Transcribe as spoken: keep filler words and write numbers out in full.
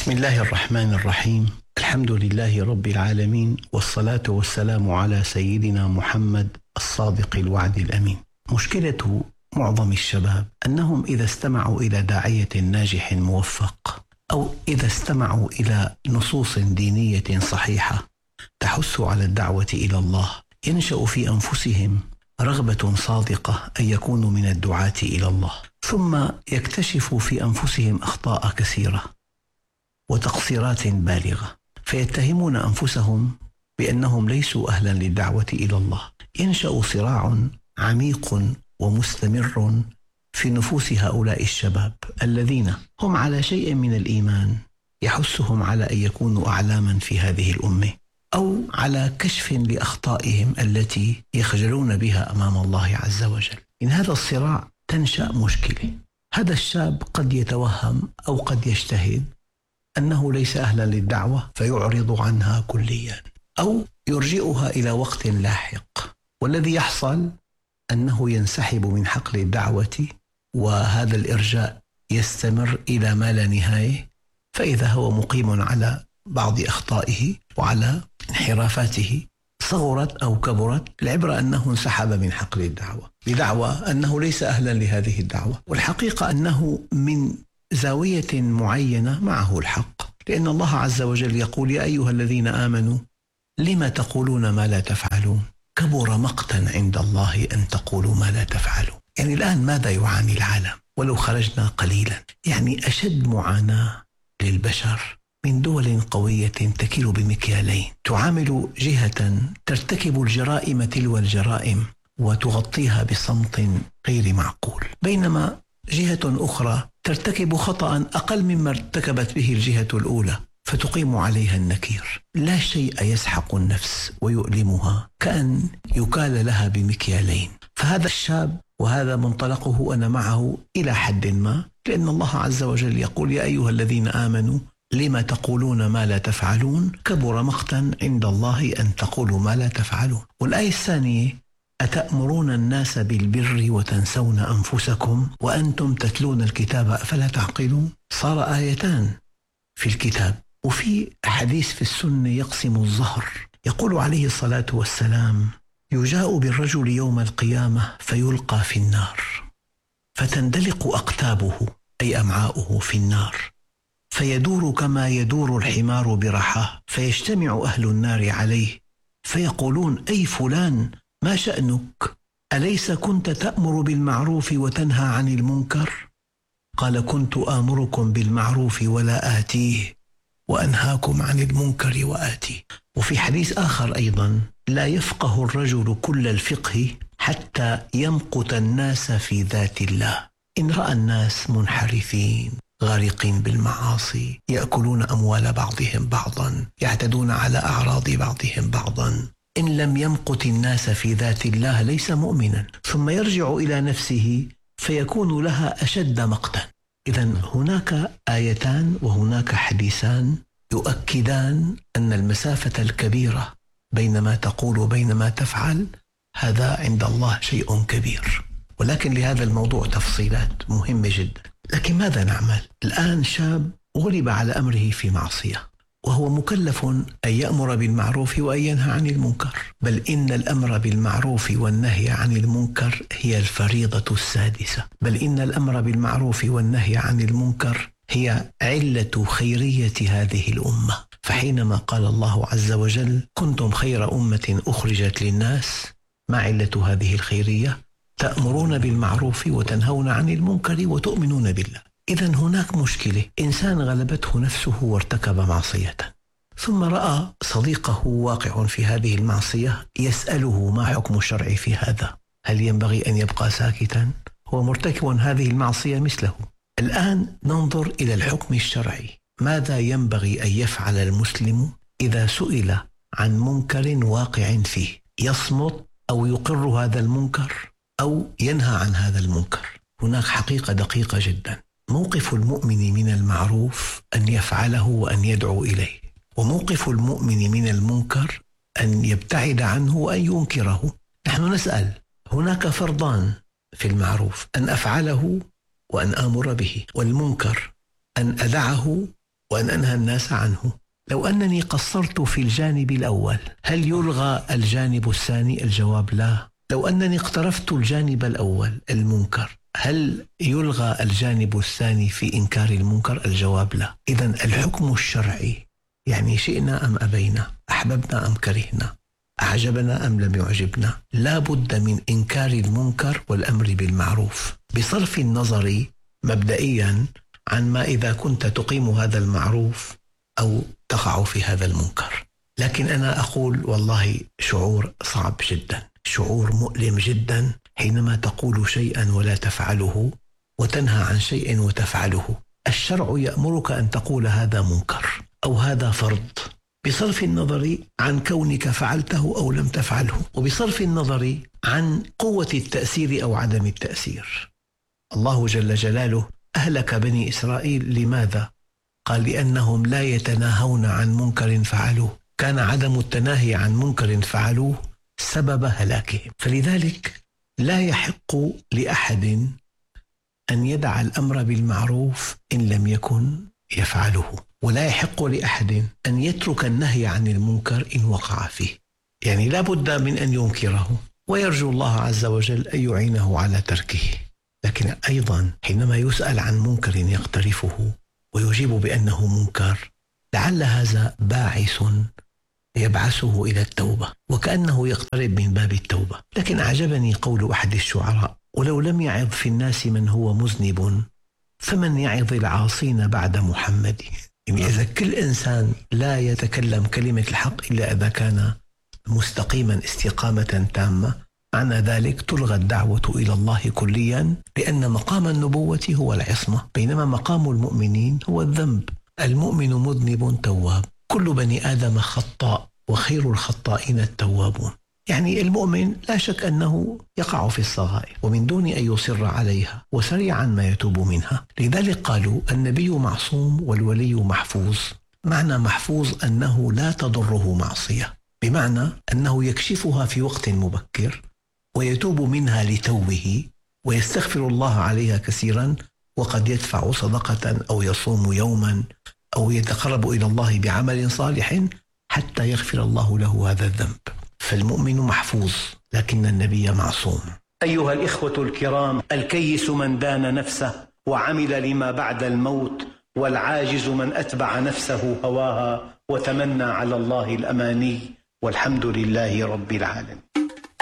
بسم الله الرحمن الرحيم. الحمد لله رب العالمين، والصلاة والسلام على سيدنا محمد الصادق الوعد الأمين. مشكلة معظم الشباب أنهم إذا استمعوا إلى داعية ناجح موفق، أو إذا استمعوا إلى نصوص دينية صحيحة تحث على الدعوة إلى الله، ينشأ في أنفسهم رغبة صادقة أن يكونوا من الدعاة إلى الله، ثم يكتشفوا في أنفسهم أخطاء كثيرة وتقصيرات بالغة، فيتهمون أنفسهم بأنهم ليسوا أهلا للدعوة إلى الله. ينشأ صراع عميق ومستمر في نفوس هؤلاء الشباب الذين هم على شيء من الإيمان يحثهم على أن يكونوا أعلاما في هذه الأمة، أو على كشف لأخطائهم التي يخجلون بها أمام الله عز وجل. من هذا الصراع تنشأ مشكلة. هذا الشاب قد يتوهم أو قد يجتهد أنه ليس أهلا للدعوة فيعرض عنها كليا، أو يرجئها إلى وقت لاحق، والذي يحصل أنه ينسحب من حقل الدعوة، وهذا الإرجاء يستمر إلى ما لا نهاية، فإذا هو مقيم على بعض أخطائه وعلى انحرافاته صغرت أو كبرت، العبرة أنه انسحب من حقل الدعوة بدعوى أنه ليس أهلا لهذه الدعوة، والحقيقة أنه من زاوية معينة معه الحق، لأن الله عز وجل يقول: يا أيها الذين آمنوا لما تقولون ما لا تفعلون، كبر مقتا عند الله أن تقولوا ما لا تفعلون. يعني الآن ماذا يعاني العالم ولو خرجنا قليلا؟ يعني أشد معاناة للبشر من دول قوية تكيل بمكيالين، تعامل جهة ترتكب الجرائم تلو الجرائم وتغطيها بصمت غير معقول، بينما جهة أخرى ترتكب خطأ أقل مما ارتكبت به الجهة الأولى فتقيم عليها النكير. لا شيء يسحق النفس ويؤلمها كأن يكال لها بمكيالين. فهذا الشاب وهذا منطلقه أنا معه إلى حد ما، لأن الله عز وجل يقول: يا أيها الذين آمنوا لما تقولون ما لا تفعلون، كبر مقتا عند الله أن تقولوا ما لا تفعلون. والآية الثانية: أتأمرون الناس بالبر وتنسون أنفسكم وأنتم تتلون الكتاب أفلا تعقلون. صار آيتان في الكتاب، وفي حديث في السنة يقسم الظهر، يقول عليه الصلاة والسلام: يجاء بالرجل يوم القيامة فيلقى في النار فتندلق أقتابه أي أمعاؤه في النار، فيدور كما يدور الحمار برحاه، فيجتمع أهل النار عليه فيقولون: أي فلان ما شأنك؟ أليس كنت تأمر بالمعروف وتنهى عن المنكر؟ قال: كنت آمركم بالمعروف ولا آتيه، وأنهاكم عن المنكر وآتيه. وفي حديث آخر أيضا: لا يفقه الرجل كل الفقه حتى يمقت الناس في ذات الله. إن رأى الناس منحرفين غارقين بالمعاصي، يأكلون أموال بعضهم بعضا، يعتدون على أعراض بعضهم بعضا، إن لم يمقت الناس في ذات الله ليس مؤمنا، ثم يرجع إلى نفسه فيكون لها أشد مقتا. إذن هناك آيتان وهناك حديثان يؤكدان أن المسافة الكبيرة بين ما تقول وبين ما تفعل هذا عند الله شيء كبير. ولكن لهذا الموضوع تفصيلات مهمة جدا. لكن ماذا نعمل؟ الآن شاب غلب على أمره في معصية، وهو مكلف أن يأمر بالمعروف وأن ينهى عن المنكر، بل إن الأمر بالمعروف والنهي عن المنكر هي الفريضة السادسة، بل إن الأمر بالمعروف والنهي عن المنكر هي علة خيرية هذه الأمة. فحينما قال الله عز وجل: كنتم خير أمة أخرجت للناس، ما علة هذه الخيرية؟ تأمرون بالمعروف وتنهون عن المنكر وتؤمنون بالله. إذن هناك مشكلة. إنسان غلبته نفسه وارتكب معصية، ثم رأى صديقه واقع في هذه المعصية، يسأله: ما حكم الشرع في هذا؟ هل ينبغي أن يبقى ساكتا؟ هو مرتكب هذه المعصية مثله. الآن ننظر إلى الحكم الشرعي. ماذا ينبغي أن يفعل المسلم إذا سئل عن منكر واقع فيه؟ يصمت أو يقر هذا المنكر أو ينهى عن هذا المنكر؟ هناك حقيقة دقيقة جدا. موقف المؤمن من المعروف أن يفعله وأن يدعو إليه، وموقف المؤمن من المنكر أن يبتعد عنه وأن ينكره. نحن نسأل: هناك فرضان في المعروف: أن أفعله وأن آمر به، والمنكر أن أدعه وأن أنهى الناس عنه. لو أنني قصرت في الجانب الأول هل يلغى الجانب الثاني؟ الجواب لا. لو أنني اقترفت الجانب الأول المنكر هل يلغى الجانب الثاني في إنكار المنكر؟ الجواب لا. إذن الحكم الشرعي يعني شئنا أم أبينا، أحببنا أم كرهنا، أعجبنا أم لم يعجبنا، لا بد من إنكار المنكر والأمر بالمعروف، بصرف النظر مبدئيا عن ما إذا كنت تقيم هذا المعروف أو تقع في هذا المنكر. لكن أنا أقول والله شعور صعب جدا، شعور مؤلم جدا حينما تقول شيئا ولا تفعله وتنهى عن شيء وتفعله. الشرع يأمرك أن تقول هذا منكر أو هذا فرض بصرف النظر عن كونك فعلته أو لم تفعله، وبصرف النظر عن قوة التأثير أو عدم التأثير. الله جل جلاله أهلك بني إسرائيل لماذا؟ قال لأنهم لا يتناهون عن منكر فعلوه، كان عدم التناهي عن منكر فعلوه سبب هلاكهم. فلذلك لا يحق لأحد أن يدع الأمر بالمعروف إن لم يكن يفعله، ولا يحق لأحد أن يترك النهي عن المنكر إن وقع فيه. يعني لا بد من أن ينكره ويرجو الله عز وجل أن يعينه على تركه. لكن أيضا حينما يسأل عن منكر يقترفه ويجيب بأنه منكر لعل هذا باعث يبعثه إلى التوبة، وكأنه يقترب من باب التوبة. لكن أعجبني قول أحد الشعراء: ولو لم يعظ في الناس من هو مذنب فمن يعظ العاصين بعد محمد. يعني إذا كل إنسان لا يتكلم كلمة الحق إلا إذا كان مستقيما استقامة تامة، معنى ذلك تلغى الدعوة إلى الله كليا، لأن مقام النبوة هو العصمة، بينما مقام المؤمنين هو الذنب. المؤمن مذنب تواب، كل بني آدم خطاء وخير الخطائين التوابون. يعني المؤمن لا شك أنه يقع في الصغائر ومن دون أن يصر عليها وسريعا ما يتوب منها. لذلك قالوا النبي معصوم والولي محفوظ. معنى محفوظ أنه لا تضره معصية، بمعنى أنه يكشفها في وقت مبكر ويتوب منها لتوبه ويستغفر الله عليها كثيرا، وقد يدفع صدقة أو يصوم يوما أو يتقرب إلى الله بعمل صالح حتى يغفر الله له هذا الذنب. فالمؤمن محفوظ لكن النبي معصوم. أيها الإخوة الكرام، الكيس من دان نفسه وعمل لما بعد الموت، والعاجز من أتبع نفسه هواها وتمنى على الله الأماني، والحمد لله رب العالمين.